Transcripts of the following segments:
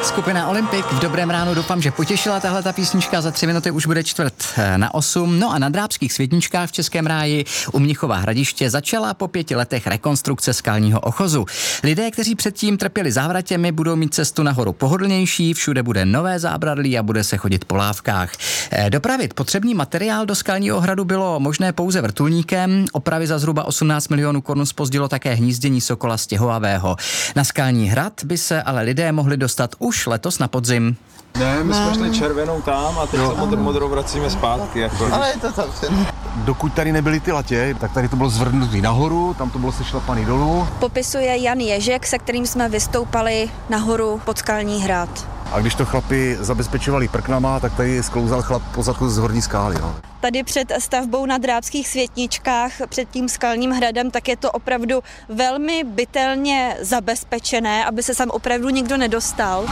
Skupina Olympik v dobrém ránu, doufám, že potěšila tahle ta písnička, za 3 minuty už bude 7:45. No a na Drábských Světničkách v Českém Ráji u Mnichova Hradiště začala po 5 letech rekonstrukce skalního ochozu. Lidé, kteří předtím trpěli závratěmi, budou mít cestu nahoru pohodlnější, všude bude nové zábradlí a bude se chodit po lávkách. Dopravit potřebný materiál do skalního hradu bylo možné pouze vrtulníkem, opravy za zhruba 18 milionů korun zpozdilo také hnízdění sokola stěhovavého. Na skalní hrad by se ale lidé mohli dostat už letos na podzim. Ne, my jsme šli červenou tam a teď se modrou vracíme zpátky. Jako. Ale je to zavřené. Dokud tady nebyly ty latě, tak tady to bylo zvrhnutý nahoru, tam to bylo sešlapaný dolů. Popisuje Jan Ježek, se kterým jsme vystoupali nahoru pod skalní hrad. A když to chlapi zabezpečovali prknama, tak tady sklouzal chlap po zadku z horní skály. No. Tady před stavbou na Drábských Světničkách, před tím skalním hradem, tak je to opravdu velmi bytelně zabezpečené, aby se sem opravdu nikdo nedostal.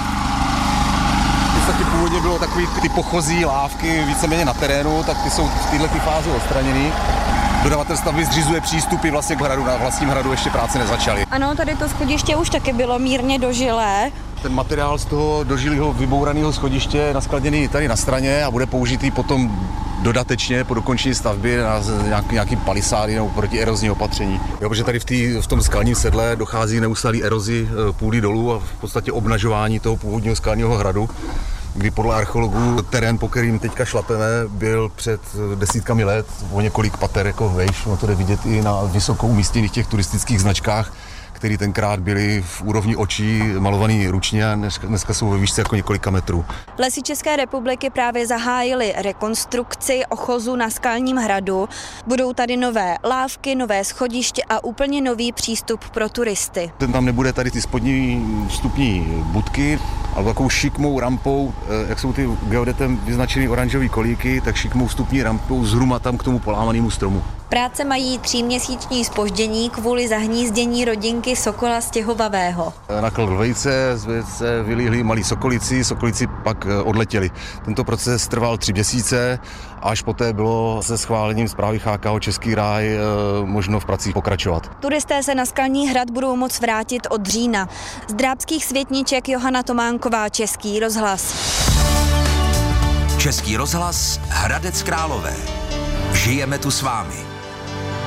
V podstatě původně bylo takový ty pochozí lávky víceméně na terénu, tak ty jsou v této fázi odstraněny. Dodavatel stavby zřizuje přístupy vlastně k hradu, na vlastním hradu ještě práce nezačaly. Ano, tady to schodiště už taky bylo mírně dožilé. Ten materiál z toho dožilého vybouraného schodiště je naskladněný tady na straně a bude použitý potom dodatečně po dokončení stavby na nějaký palisády nebo protierozní opatření. Jo, protože tady v tom skalním sedle dochází k neustálý erozi půdy dolů a v podstatě obnažování toho původního skalního hradu, kdy podle archeologů terén, po kterým teďka šlapeme, byl před desítkami let o několik pater jako vejš. No to jde vidět i na vysokou umístěných těch turistických značkách, které tenkrát byly v úrovni očí malovaný ručně a dneska jsou ve výšce jako několika metrů. Lesy České republiky právě zahájily rekonstrukci ochozu na skalním hradu. Budou tady nové lávky, nové schodiště a úplně nový přístup pro turisty. Tam nebude tady ty spodní vstupní budky, ale takovou šikmou rampou, jak jsou ty geodetem vyznačený oranžový kolíky, tak šikmou vstupní rampou zhruma tam k tomu polámanému stromu. Práce mají 3měsíční zpoždění kvůli zahnízdění rodinky sokola stěhovavého. Nakl vejce, se vylíhli malí sokolici pak odletěli. Tento proces trval 3 měsíce, až poté bylo se schválením zprávy CHKO Český ráj možno v pracích pokračovat. Turisté se na skalní hrad budou moct vrátit od října. Z Drábských Světniček Johana Tománková, Český rozhlas. Český rozhlas, Hradec Králové. Žijeme tu s vámi.